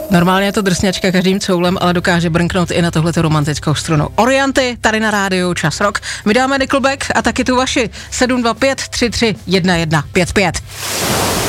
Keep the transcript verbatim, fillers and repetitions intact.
Normálně je to drsňačka každým coulem, ale dokáže brnknout i na tohleto romantickou strunu. Orianty, tady na rádiu Čas Rock. My dáme Nickelback a taky tu vaši sedm dva pět tři tři jedna jedna pět pět.